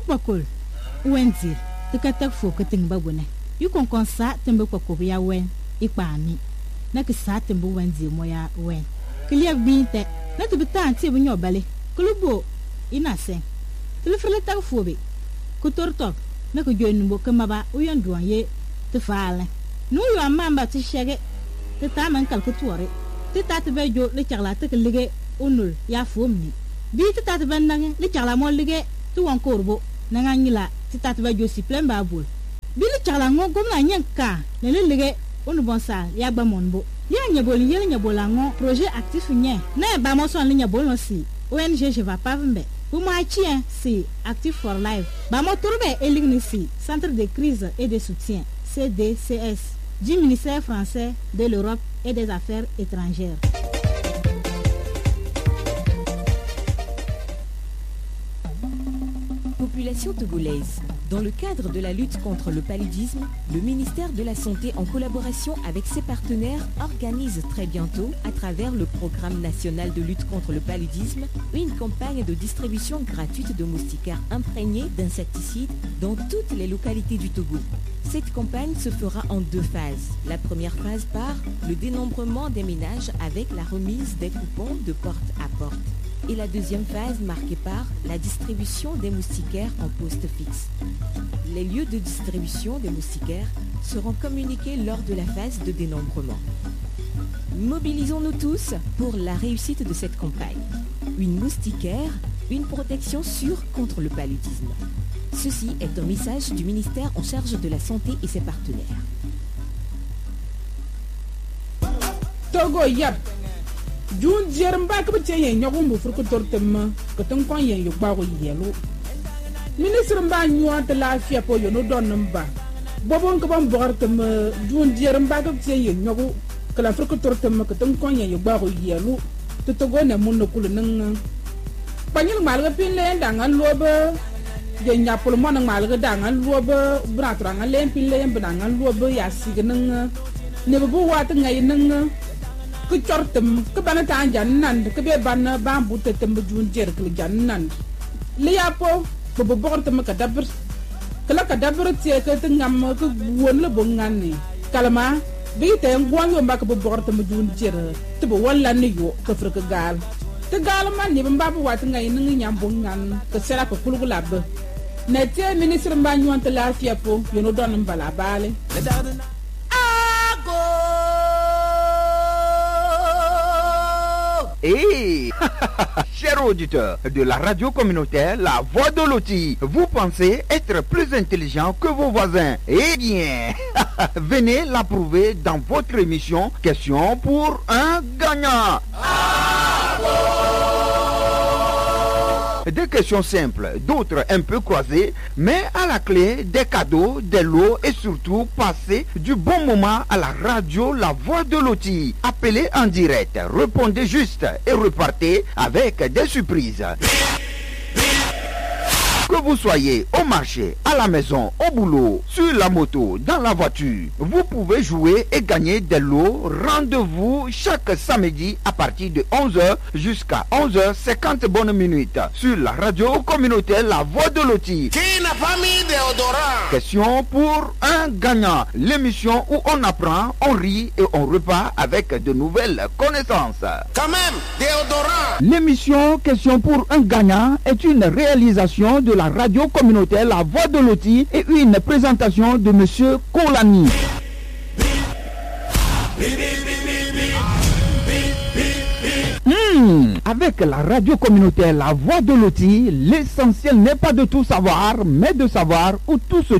pakol wenzi tikatak fo kating babune yu kon sa tembe pakol ya wen ikpani na ki sa tembe wenzi moya wen kliya binte na tibita anti bunyo bale klubo ina sen tilfrele tak fo be kutortok na ko joni mbo kamaba uyon duanye te faale nu yo amamba ti shege te taman kalkutuore te tatbe jo le chagla te lige unul ya fomni bi te tatbe nang le chagla mo lige tu won korbo na nganyila te tatbe jo si plen babul bi le chagla ngo gomna nyanka le lige unu bonsa ya gba monbo ya nyebol yele nyebola ngo projet actif nye na ba mo son le nyebol no si ONG je va pas vembe pour moi chien c'est Active for Life ba mo turbe elignisi centre de crise et de soutien CDCS du ministère français de l'Europe et des Affaires étrangères. Population togolaise. Dans le cadre de la lutte contre le paludisme, le ministère de la Santé, en collaboration avec ses partenaires, organise très bientôt, à travers le programme national de lutte contre le paludisme, une campagne de distribution gratuite de moustiquaires imprégnés d'insecticides dans toutes les localités du Togo. Cette campagne se fera en 2 phases. La première phase par le dénombrement des ménages avec la remise des coupons de porte à porte. Et la deuxième phase marquée par la distribution des moustiquaires en poste fixe. Les lieux de distribution des moustiquaires seront communiqués lors de la phase de dénombrement. Mobilisons-nous tous pour la réussite de cette campagne. Une moustiquaire, une protection sûre contre le paludisme. Ceci est un message du ministère en charge de la santé et ses partenaires. Togo yap. Jun jermba ka bce yen nyogo mbu furku tortem ka tan kon yen yu gbago yelo ministre mba nyuwa ta lafiya po yo no don namba bobon ka ban bogar tem jun jermba ka bce yen nyogo ka la furku tortem ka tan kon yen yu gbago yelo to togo ne mun no kul nan panil mal ga pin le ndangan lobe je nyapul mo nan mal ga dangan lobe bratra ngan len pin le ndangan lobe ya signan ne bu wat ngai nan ku chortem ku bana ta jannan ku be ban bambu te tembe jun jer ku jannan li yapo bo bortem ka dabr kala ka dabr tie ka te ngam ku won le bo ngani kalama bi te ngwango mbaka bo bortem jun jer te bo walla ni yo ka frka gal te gal man ni mbabu wat ngai ni nyam bo ngan ka sera ko kulugula be na te ministre mba nyon te la fiapo yo no don mbala bale Et chers auditeurs de la radio communautaire La Voix de Loti, vous pensez être plus intelligent que vos voisins? Eh bien, venez l'approuver dans votre émission Question pour un gagnant. Des questions simples, d'autres un peu croisées, mais à la clé des cadeaux, des lots et surtout passer du bon moment à la radio La Voix de Loti. Appelez en direct, répondez juste et repartez avec des surprises. Que vous soyez au marché, à la maison, au boulot, sur la moto, dans la voiture, vous pouvez jouer et gagner des lots. Rendez-vous chaque samedi à partir de 11h jusqu'à 11h50 bonnes minutes sur la radio communautaire La Voix de Loti. Question pour un gagnant. L'émission où on apprend, on rit et on repart avec de nouvelles connaissances. Quand même, déodorant. L'émission Question pour un gagnant est une réalisation de la radio communautaire La Voix de Loti et une présentation de Monsieur Kolani. Avec la radio communautaire La Voix de Loti, l'essentiel n'est pas de tout savoir, mais de savoir où tout se